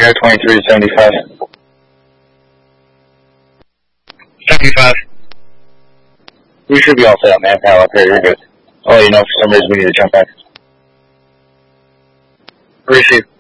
Air 23 75. 75. We should be all set up, man. Pal up here, you're good. I'll let you know if for some reason we need to jump back. Receive.